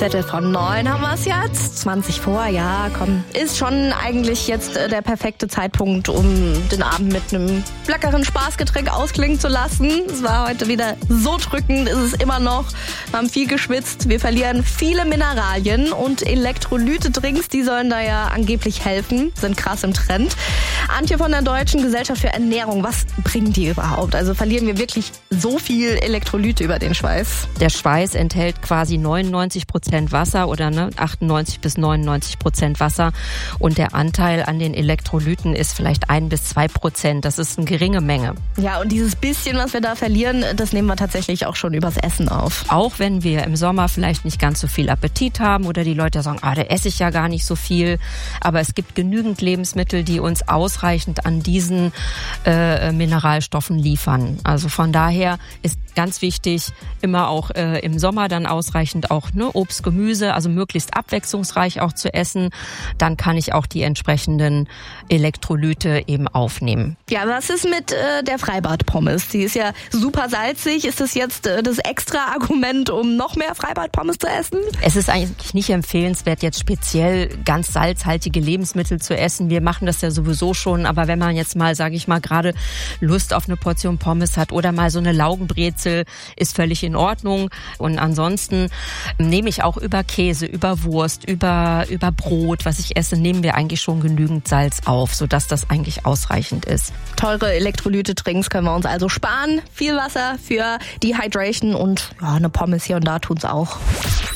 8:15 haben wir es jetzt. 20 vor, ja, komm. Ist schon eigentlich jetzt der perfekte Zeitpunkt, um den Abend mit einem leckeren Spaßgetränk ausklingen zu lassen. Es war heute wieder so drückend, ist es immer noch. Wir haben viel geschwitzt, wir verlieren viele Mineralien und Elektrolyte-Drinks, die sollen da ja angeblich helfen, sind krass im Trend. Antje von der Deutschen Gesellschaft für Ernährung, was bringen die überhaupt? Also verlieren wir wirklich so viel Elektrolyte über den Schweiß? Der Schweiß enthält quasi 99% Wasser oder 98-99% Wasser und der Anteil an den Elektrolyten ist vielleicht 1-2%. Das ist eine geringe Menge. Ja, und dieses bisschen, was wir da verlieren, das nehmen wir tatsächlich auch schon übers Essen auf. Auch wenn wir im Sommer vielleicht nicht ganz so viel Appetit haben oder die Leute sagen, da esse ich ja gar nicht so viel. Aber es gibt genügend Lebensmittel, die uns ausreichend an diesen Mineralstoffen liefern. Also von daher ist ganz wichtig, immer auch im Sommer dann ausreichend auch Obst, Gemüse, also möglichst abwechslungsreich auch zu essen. Dann kann ich auch die entsprechenden Elektrolyte eben aufnehmen. Ja, was ist mit der Freibad-Pommes? Die ist ja super salzig. Ist das jetzt das extra Argument, um noch mehr Freibad-Pommes zu essen? Es ist eigentlich nicht empfehlenswert, jetzt speziell ganz salzhaltige Lebensmittel zu essen. Wir machen das ja sowieso schon, aber wenn man jetzt mal, sage ich mal, gerade Lust auf eine Portion Pommes hat oder mal so eine Laugenbrezel, ist völlig in Ordnung. Und ansonsten nehme ich auch über Käse, über Wurst, über Brot, was ich esse, nehmen wir eigentlich schon genügend Salz auf, sodass das eigentlich ausreichend ist. Teure Elektrolyte-Drinks können wir uns also sparen. Viel Wasser für die Hydration und eine Pommes hier und da tun's auch.